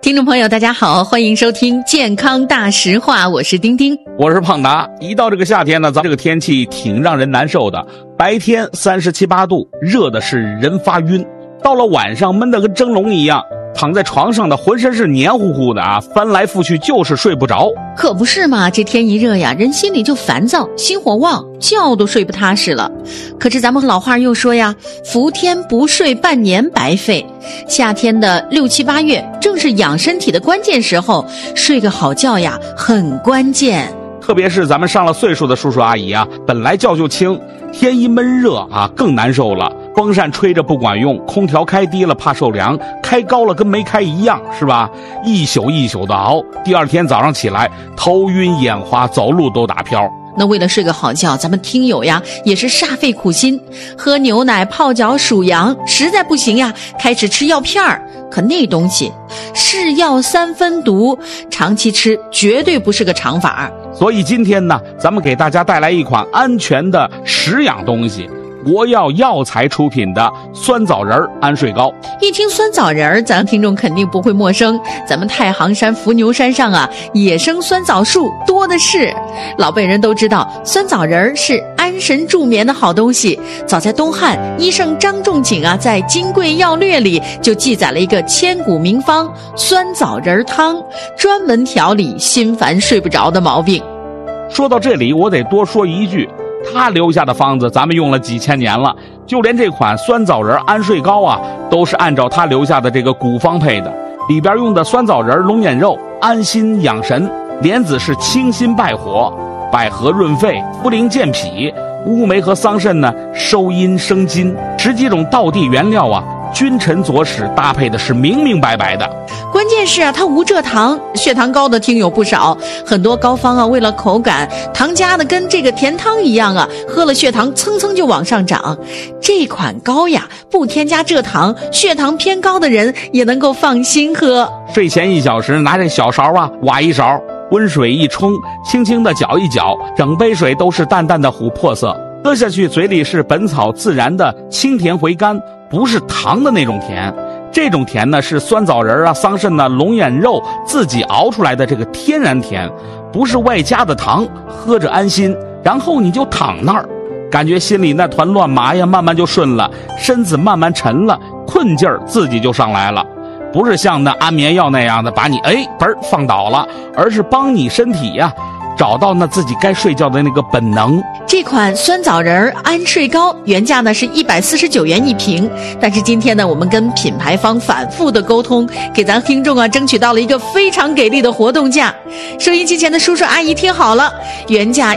听众朋友大家好，欢迎收听健康大实话，我是丁丁， 我是胖达。一到这个夏天呢，咱这个天气挺让人难受的，白天37、8度，热的是人发晕，到了晚上闷得跟蒸笼一样，躺在床上的浑身是黏糊糊的啊，翻来覆去就是睡不着。 可不是嘛，这天一热呀，人心里就烦躁，心火旺，觉都睡不踏实了。可是咱们老话又说呀，伏天不睡半年白费。夏天的6、7、8月正是养身体的关键时候，睡个好觉呀很关键。 特别是咱们上了岁数的叔叔阿姨啊，本来觉就轻，天一闷热啊更难受了。风扇吹着不管用，空调开低了怕受凉，开高了跟没开一样，是吧？一宿一宿的熬，第二天早上起来头晕眼花，走路都打飘。 那为了睡个好觉，咱们听友呀也是煞费苦心，喝牛奶、泡脚、数羊，实在不行呀，开始吃药片儿。可那东西是药三分毒，长期吃绝对不是个长法。 所以今天呢，咱们给大家带来一款安全的食养东西，国药药材出品的酸枣仁安睡膏。 一听酸枣仁，咱听众肯定不会陌生，咱们太行山伏牛山上啊，野生酸枣树多的是。老辈人都知道，酸枣仁是安神助眠的好东西。早在东汉，医圣张仲景啊，在《金匮要略》里就记载了一个千古名方酸枣仁汤，专门调理心烦睡不着的毛病。 说到这里，我得多说一句，他留下的方子咱们用了几千年了，就连这款酸枣仁安睡膏啊，都是按照他留下的这个古方配的。里边用的酸枣仁、龙眼肉安心养神，莲子是清心败火，百合润肺，茯苓健脾，乌梅和桑葚呢收阴生津，10几种道地原料啊，君臣佐使搭配的是明明白白的。 关键是啊，它无蔗糖，血糖高的听友不少，很多膏方啊为了口感，糖加的跟这个甜汤一样啊，喝了血糖蹭蹭就往上涨。这款膏呀不添加蔗糖，血糖偏高的人也能够放心喝。 睡前1小时拿这小勺啊挖一勺，温水一冲，轻轻的搅一搅，整杯水都是淡淡的琥珀色，喝下去嘴里是本草自然的清甜回甘，不是糖的那种甜。这种甜呢是酸枣仁啊、桑葚啊、龙眼肉自己熬出来的这个天然甜，不是外加的糖，喝着安心。然后你就躺那儿，感觉心里那团乱麻呀慢慢就顺了，身子慢慢沉了，困劲儿自己就上来了。不是像那安眠药那样的把你放倒了，而是帮你身体呀找到那自己该睡觉的那个本能。 这款酸枣仁安睡膏原价呢是149元一瓶，但是今天呢我们跟品牌方反复的沟通，给咱听众啊争取到了一个非常给力的活动价。收音机前的叔叔阿姨听好了，原价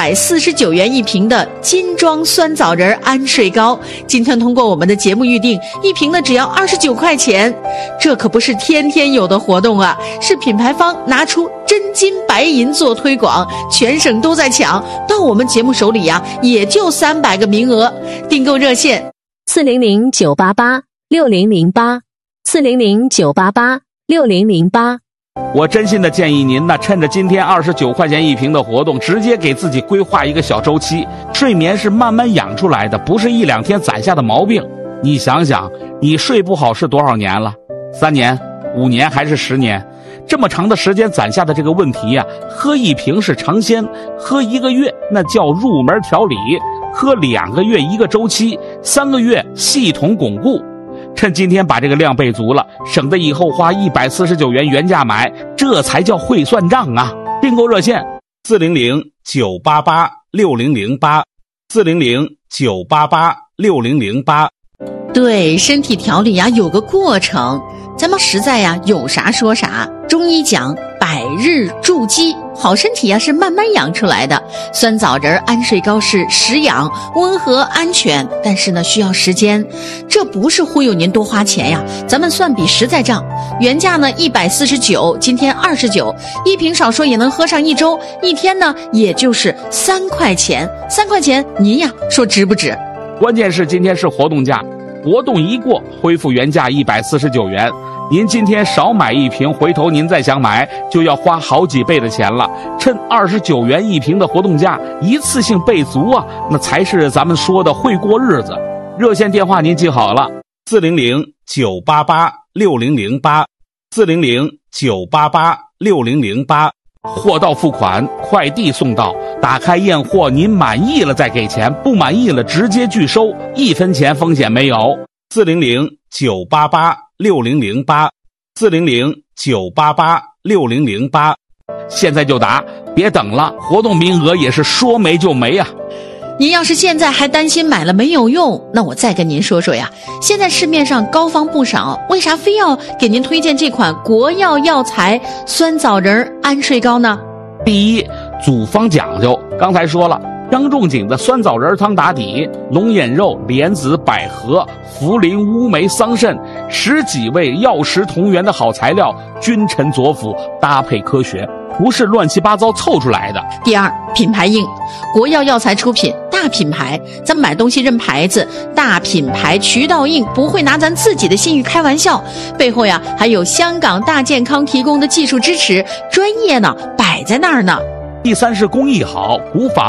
149元一瓶的金装酸枣仁安睡膏，今天通过我们的节目预定，一瓶呢只要29块钱。这可不是天天有的活动啊，是品牌方拿出真金白银做推广，全省都在抢，到我们节目手里呀也就300个名额。订购热线 400-988-6008 400-988-6008。 我真心的建议您呢，趁着今天29块钱一瓶的活动，直接给自己规划一个小周期。睡眠是慢慢养出来的，不是1、2天攒下的毛病。你想想，你睡不好是多少年了？3年、5年还是10年？这么长的时间攒下的这个问题呀，喝1瓶是尝鲜，喝1个月那叫入门调理，喝2个月1个周期，3个月系统巩固。趁今天把这个量备足了，省得以后花149元原价买，这才叫会算账啊！订购热线400-988-6008 400-988-6008。 对，身体调理呀有个过程，咱们实在呀有啥说啥。中医讲百日筑基，好身体呀是慢慢养出来的。酸枣仁安睡膏是食养，温和安全，但是呢需要时间。这不是忽悠您多花钱呀，咱们算笔实在账。原价呢149，今天29，一瓶少说也能喝上1周，一天呢也就是3块钱。3块钱您呀说值不值？ 关键是今天是活动价，活动一过恢复原价149元。您今天少买1瓶，回头您再想买就要花好几倍的钱了。趁29元1瓶的活动价，一次性备足啊，那才是咱们说的会过日子。热线电话您记好了，400-988-6008 9886008。 货到付款，快递送到，打开验货，您满意了再给钱，不满意了直接拒收，1分钱风险没有。 400-988-6008 400-988-6008。 现在就打，别等了，活动名额也是说没就没啊。 您要是现在还担心买了没有用，那我再跟您说说呀，现在市面上膏方不少，为啥非要给您推荐这款国药药材酸枣仁安睡膏呢？ 第一，组方讲究，刚才说了，张仲景的酸枣仁汤打底，龙眼肉、莲子、百合、茯苓、乌梅、桑葚10几味药食同源的好材料，君臣佐辅，搭配科学，不是乱七八糟凑出来的。 第二，品牌硬，国药药材出品，大品牌，咱们买东西认牌子，大品牌渠道硬，不会拿咱自己的信誉开玩笑，背后呀还有香港大健康提供的技术支持，专业呢摆在那儿呢。 第三是工艺好，古法